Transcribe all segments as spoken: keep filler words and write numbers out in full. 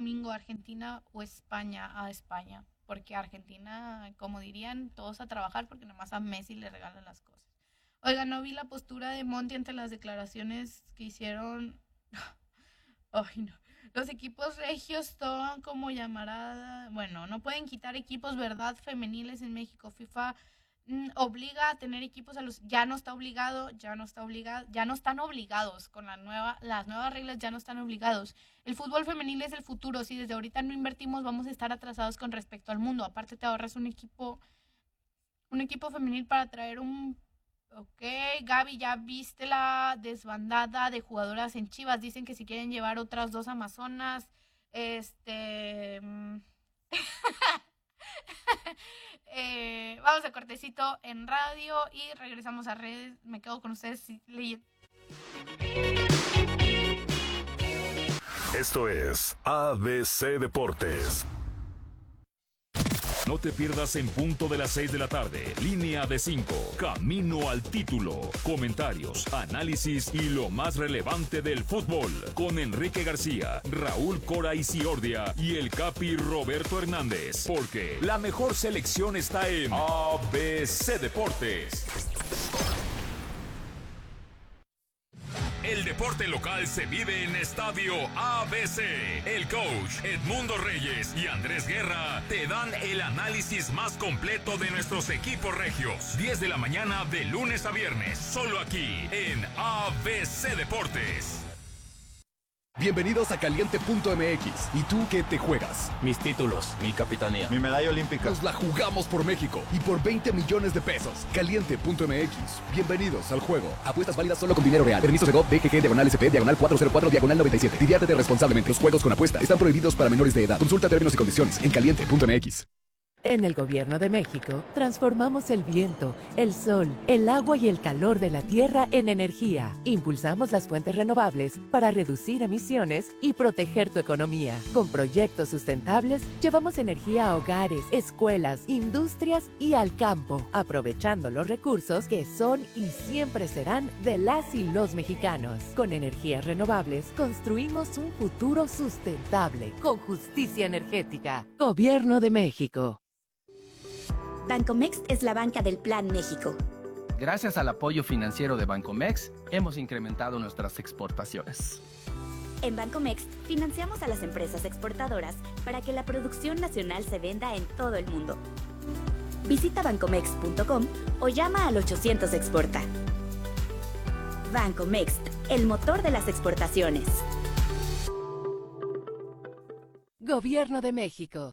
domingo, Argentina o España a España. Porque Argentina, como dirían, todos a trabajar porque nomás a Messi le regalan las cosas. Oiga, no vi la postura de Monty ante las declaraciones que hicieron. Ay, no. Los equipos regios toman como llamarada. Bueno, no pueden quitar equipos, ¿verdad? Femeniles en México. FIFA mm, obliga a tener equipos a los. Ya no está obligado, ya no está obligado, ya no están obligados con la nueva, las nuevas reglas, ya no están obligados. El fútbol femenil es el futuro. Si desde ahorita no invertimos, vamos a estar atrasados con respecto al mundo. Aparte, te ahorras un equipo, un equipo femenil para traer un. Ok, Gaby, ¿ya viste la desbandada de jugadoras en Chivas? Dicen que si quieren llevar otras dos amazonas, este... mm, eh, vamos a cortecito en radio y regresamos a redes. Me quedo con ustedes. Sí, le- Esto es A B C Deportes. No te pierdas en punto de las seis de la tarde. Línea de cinco. Camino al título. Comentarios, análisis y lo más relevante del fútbol. Con Enrique García, Raúl Cora Isiordia y el Capi Roberto Hernández. Porque la mejor selección está en A B C Deportes. El deporte local se vive en Estadio A B C. El coach Edmundo Reyes y Andrés Guerra te dan el análisis más completo de nuestros equipos regios. diez de la mañana de lunes a viernes, solo aquí en A B C Deportes. Bienvenidos a Caliente punto M X. ¿Y tú qué te juegas? Mis títulos, mi capitanía, mi medalla olímpica. Nos la jugamos por México y por veinte millones de pesos. Caliente punto M X. Bienvenidos al juego. Apuestas válidas solo con dinero real. Permisos de G O V, B G G, diagonal S P, diagonal cuatrocientos cuatro, diagonal noventa y siete. Diviértete responsablemente. Los juegos con apuesta están prohibidos para menores de edad. Consulta términos y condiciones en Caliente punto M X. En el Gobierno de México, transformamos el viento, el sol, el agua y el calor de la tierra en energía. Impulsamos las fuentes renovables para reducir emisiones y proteger tu economía. Con proyectos sustentables, llevamos energía a hogares, escuelas, industrias y al campo, aprovechando los recursos que son y siempre serán de las y los mexicanos. Con energías renovables, construimos un futuro sustentable, con justicia energética. Gobierno de México. Bancomext es la banca del Plan México. Gracias al apoyo financiero de Bancomext, hemos incrementado nuestras exportaciones. En Bancomext financiamos a las empresas exportadoras para que la producción nacional se venda en todo el mundo. Visita bancomext punto com o llama al ochocientos exporta. Bancomext, el motor de las exportaciones. Gobierno de México.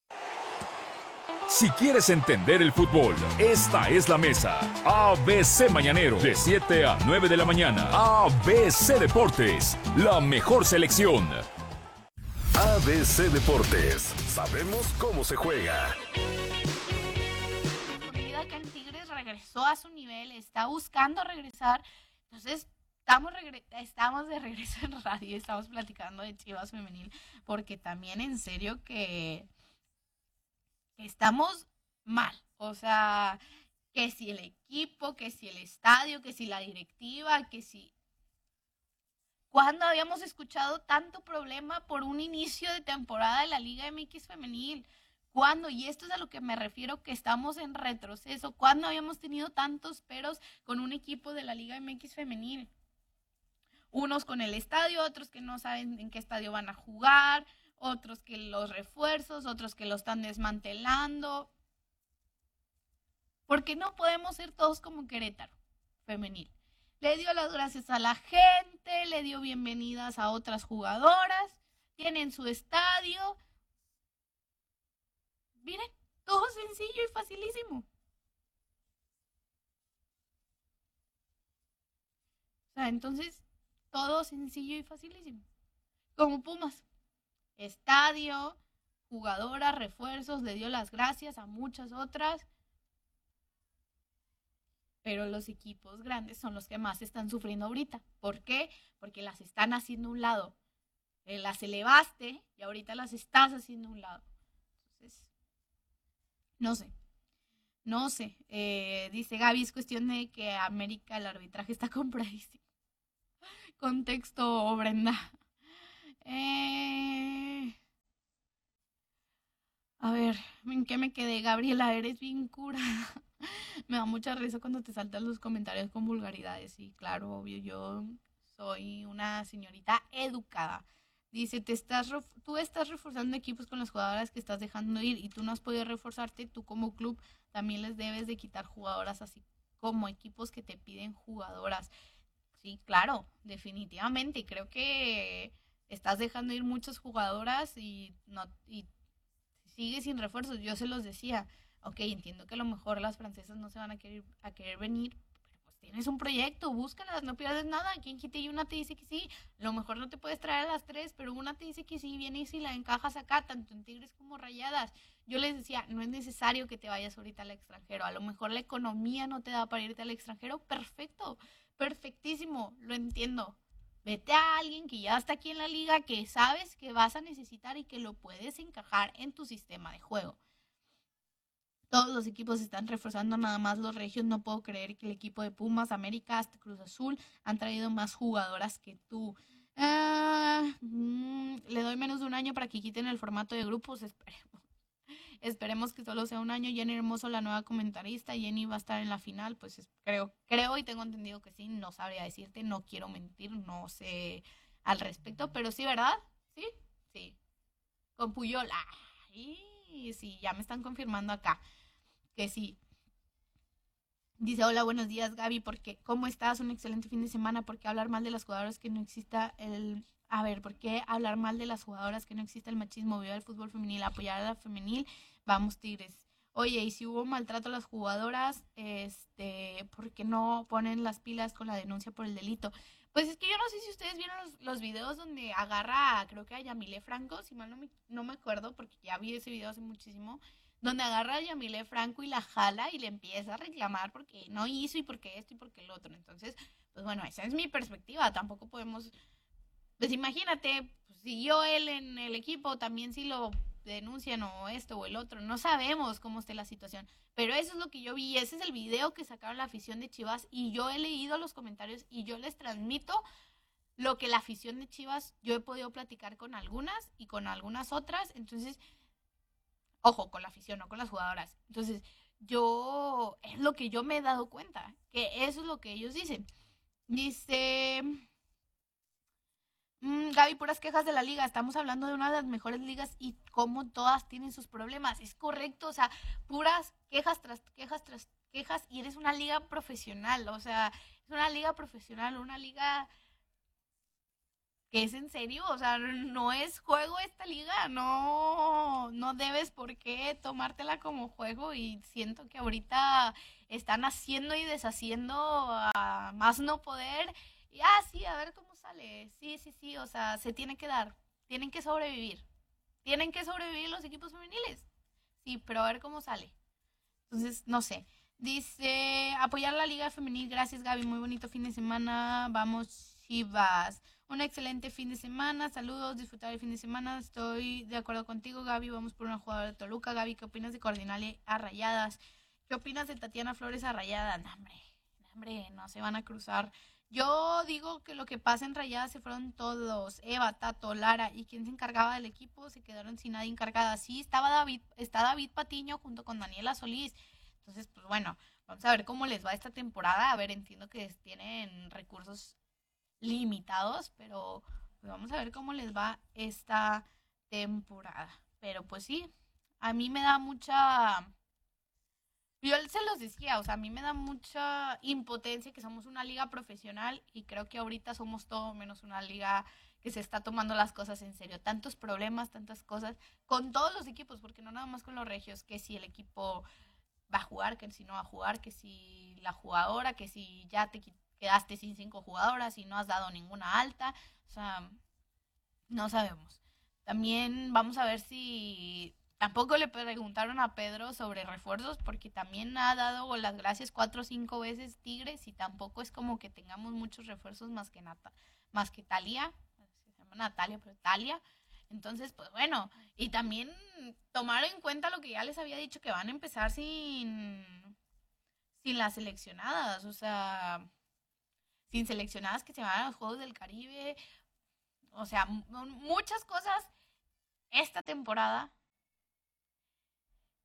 Si quieres entender el fútbol, esta es la mesa. A B C Mañanero, de siete a nueve de la mañana. A B C Deportes, la mejor selección. A B C Deportes, sabemos cómo se juega. Acá en Tigres regresó a su nivel, está buscando regresar. Entonces, estamos, regre- estamos de regreso en radio, estamos platicando de Chivas Femenil, porque también en serio que... estamos mal, o sea, que si el equipo, que si el estadio, que si la directiva, que si... ¿Cuándo habíamos escuchado tanto problema por un inicio de temporada de la Liga M X femenil? ¿Cuándo? Y esto es a lo que me refiero, que estamos en retroceso. ¿Cuándo habíamos tenido tantos peros con un equipo de la Liga M X femenil? Unos con el estadio, otros que no saben en qué estadio van a jugar, otros que los refuerzos, otros que lo están desmantelando. Porque no podemos ser todos como Querétaro femenil. Le dio las gracias a la gente, le dio bienvenidas a otras jugadoras, tienen su estadio. Miren, todo sencillo y facilísimo. O sea, entonces, todo sencillo y facilísimo. Como Pumas. Estadio, jugadoras, refuerzos, le dio las gracias a muchas otras. Pero los equipos grandes son los que más están sufriendo ahorita. ¿Por qué? Porque las están haciendo a un lado. Eh, las elevaste y ahorita las estás haciendo a un lado. Entonces, no sé. No sé. Eh, dice Gaby, es cuestión de que América, el arbitraje está compradísimo. Contexto, Brenda. Eh, ver, ¿en qué me quedé? Gabriela, eres bien cura. Me da mucha risa cuando te saltan los comentarios con vulgaridades. Y claro, obvio, yo soy una señorita educada. Dice, te estás ref- tú estás reforzando equipos con las jugadoras que estás dejando ir y tú no has podido reforzarte. Tú como club también les debes de quitar jugadoras, así como equipos que te piden jugadoras. Sí, claro, definitivamente. Y creo que estás dejando ir muchas jugadoras y no y sigues sin refuerzos. Yo se los decía, ok, entiendo que a lo mejor las francesas no se van a querer, a querer venir, pero pues tienes un proyecto, búscalas, no pierdes nada. Quien quite y una te dice que sí, a lo mejor no te puedes traer a las tres, pero una te dice que sí, viene y si la encajas acá, tanto en Tigres como Rayadas. Yo les decía, no es necesario que te vayas ahorita al extranjero, a lo mejor la economía no te da para irte al extranjero, perfecto, perfectísimo, lo entiendo. Vete a alguien que ya está aquí en la liga, que sabes que vas a necesitar y que lo puedes encajar en tu sistema de juego. Todos los equipos están reforzando, nada más los regios. No puedo creer que el equipo de Pumas, América, hasta Cruz Azul han traído más jugadoras que tú. Ah, mm, le doy menos de un año para que quiten el formato de grupos. Esperemos. Esperemos que solo sea un año. Jenny Hermoso, la nueva comentarista. Jenny va a estar en la final. Pues es- creo, creo y tengo entendido que sí. No sabría decirte, no quiero mentir, no sé al respecto. Pero sí, ¿verdad? Sí, sí. Con Puyol. Ay, sí, ya me están confirmando acá que sí. Dice, hola, buenos días, Gaby, porque ¿cómo estás? Un excelente fin de semana. ¿Por qué hablar mal de las jugadoras que no exista el... A ver, ¿por qué hablar mal de las jugadoras que no exista el machismo? Viva el fútbol femenil, apoyar a la femenil. Vamos, Tigres. Oye, y si hubo maltrato a las jugadoras, este, ¿por qué no ponen las pilas con la denuncia por el delito? Pues es que yo no sé si ustedes vieron los, los videos donde agarra, creo que a Yamile Franco, si mal no me, no me acuerdo, porque ya vi ese video hace muchísimo, donde agarra a Yamile Franco y la jala y le empieza a reclamar porque no hizo y porque esto y porque el otro. Entonces, pues bueno, esa es mi perspectiva. Tampoco podemos, pues imagínate, pues, si yo él en el equipo también si lo denuncian o esto o el otro, no sabemos cómo esté la situación. Pero eso es lo que yo vi, ese es el video que sacaron la afición de Chivas y yo he leído los comentarios y yo les transmito lo que la afición de Chivas, yo he podido platicar con algunas y con algunas otras. Entonces, ojo, con la afición, no con las jugadoras. Entonces, yo, es lo que yo me he dado cuenta, que eso es lo que ellos dicen. Dice, mm, Gaby, puras quejas de la liga, estamos hablando de una de las mejores ligas y cómo todas tienen sus problemas. Es correcto, o sea, puras quejas tras quejas tras quejas y eres una liga profesional, o sea, es una liga profesional, una liga que es en serio, o sea, no es juego esta liga, no, no debes por qué tomártela como juego y siento que ahorita están haciendo y deshaciendo a más no poder y ah, sí, a ver cómo sale, sí, sí, sí, o sea, se tiene que dar, tienen que sobrevivir, tienen que sobrevivir los equipos femeniles, sí, pero a ver cómo sale, entonces, no sé. Dice, apoyar la Liga Femenil. Gracias, Gaby. Muy bonito fin de semana. Vamos, Chivas. Un excelente fin de semana. Saludos, disfrutar el fin de semana. Estoy de acuerdo contigo, Gaby. Vamos por una jugadora de Toluca. Gaby, ¿qué opinas de Cardinale a Rayadas? ¿Qué opinas de Tatiana Flores a Rayadas? No, hombre, no, hombre, no se van a cruzar. Yo digo que lo que pasa en Rayadas se fueron todos. Eva, Tato, Lara. ¿Y quién se encargaba del equipo? Se quedaron sin nadie encargada. Sí, estaba David, está David Patiño junto con Daniela Solís. Entonces, pues bueno, vamos a ver cómo les va esta temporada. A ver, entiendo que tienen recursos limitados, pero pues vamos a ver cómo les va esta temporada. Pero pues sí, a mí me da mucha... Yo se los decía, o sea, a mí me da mucha impotencia que somos una liga profesional y creo que ahorita somos todo menos una liga que se está tomando las cosas en serio. Tantos problemas, tantas cosas, con todos los equipos, porque no nada más con los regios, que si el equipo va a jugar, que si no va a jugar, que si la jugadora, que si ya te quedaste sin cinco jugadoras y no has dado ninguna alta, o sea, no sabemos. También vamos a ver si tampoco le preguntaron a Pedro sobre refuerzos porque también ha dado las gracias cuatro o cinco veces Tigres y tampoco es como que tengamos muchos refuerzos más que Nata, más que Talia, se llama Natalia, pero Talia. Entonces, pues bueno, y también tomar en cuenta lo que ya les había dicho, que van a empezar sin, sin las seleccionadas, o sea, sin seleccionadas que se van a los Juegos del Caribe, o sea, m- muchas cosas esta temporada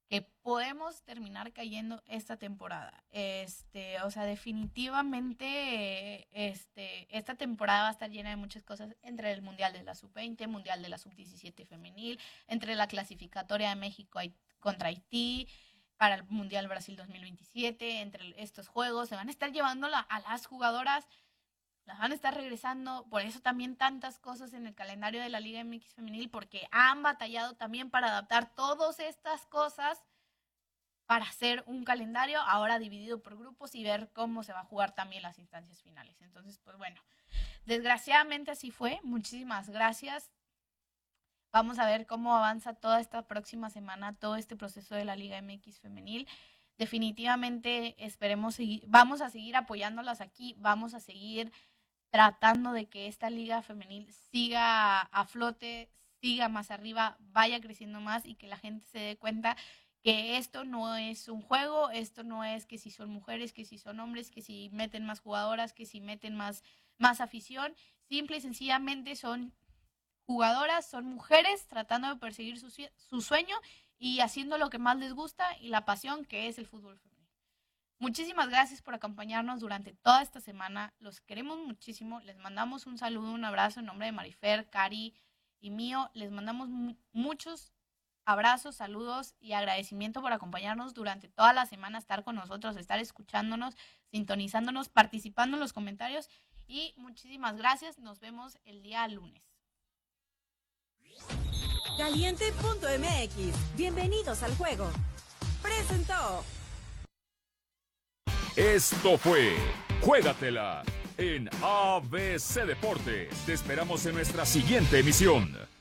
que podemos terminar cayendo esta temporada. Este, o sea, definitivamente este, esta temporada va a estar llena de muchas cosas, entre el Mundial de la sub veinte, Mundial de la sub diecisiete femenil, entre la clasificatoria de México contra Haití, para el Mundial Brasil dos mil veintisiete, entre estos juegos, se van a estar llevando la, a las jugadoras, las van a estar regresando, por eso también tantas cosas en el calendario de la Liga M X Femenil, porque han batallado también para adaptar todas estas cosas para hacer un calendario ahora dividido por grupos y ver cómo se va a jugar también las instancias finales. Entonces, pues bueno, desgraciadamente así fue. Muchísimas gracias. Vamos a ver cómo avanza toda esta próxima semana, todo este proceso de la Liga M X Femenil. Definitivamente esperemos seguir, vamos a seguir apoyándolas aquí, vamos a seguir tratando de que esta liga femenil siga a flote, siga más arriba, vaya creciendo más y que la gente se dé cuenta que esto no es un juego, esto no es que si son mujeres, que si son hombres, que si meten más jugadoras, que si meten más, más afición. Simple y sencillamente son jugadoras, son mujeres tratando de perseguir su, su sueño y haciendo lo que más les gusta y la pasión que es el fútbol femenino. Muchísimas gracias por acompañarnos durante toda esta semana. Los queremos muchísimo. Les mandamos un saludo, un abrazo en nombre de Marifer, Cari y mío. Les mandamos muchos abrazos, saludos y agradecimiento por acompañarnos durante toda la semana, estar con nosotros, estar escuchándonos, sintonizándonos, participando en los comentarios. Y muchísimas gracias. Nos vemos el día lunes. Caliente punto M X. Bienvenidos al juego. Presentó. Esto fue Juégatela en A B C Deportes. Te esperamos en nuestra siguiente emisión.